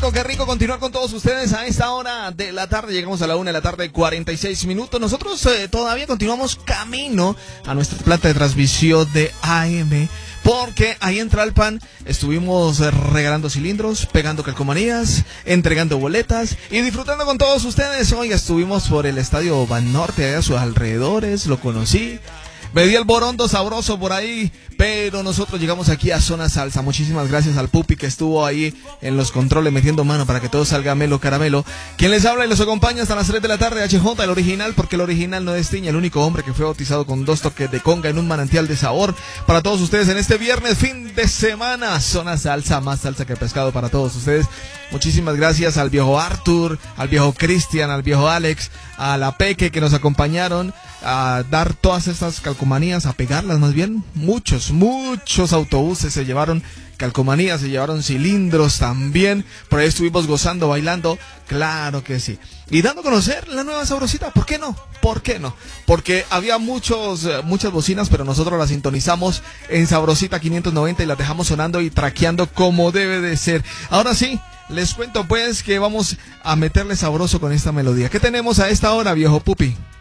qué rico continuar con todos ustedes a esta hora de la tarde. Llegamos a la 1 de la tarde, 46 minutos. Nosotros todavía continuamos camino a nuestra planta de transmisión de AM, porque ahí en Tlalpan estuvimos regalando cilindros, pegando calcomanías, entregando boletas y disfrutando con todos ustedes. Hoy estuvimos por el Estadio Banorte, allá a sus alrededores, lo conocí. Me di el borondo sabroso por ahí, pero nosotros llegamos aquí a Zona Salsa. Muchísimas gracias al Pupi que estuvo ahí en los controles metiendo mano para que todo salga melo caramelo. Quien les habla y los acompaña hasta las 3 de la tarde, HJ, el original, porque el original no destiña, el único hombre que fue bautizado con 2 toques de conga en un manantial de sabor. Para todos ustedes en este viernes, fin de semana, Zona Salsa, más salsa que pescado para todos ustedes. Muchísimas gracias al viejo Arthur, al viejo Cristian, al viejo Alex, a la Peque que nos acompañaron a dar todas estas calcomanías, a pegarlas más bien. Muchos autobuses se llevaron calcomanías, se llevaron cilindros también. Por ahí estuvimos gozando, bailando, claro que sí. Y dando a conocer la nueva Sabrosita, ¿por qué no? ¿Por qué no? Porque había muchas bocinas, pero nosotros las sintonizamos en Sabrosita 590 y las dejamos sonando y traqueando como debe de ser. Ahora sí, les cuento pues que vamos a meterle sabroso con esta melodía. ¿Qué tenemos a esta hora, viejo Pupi?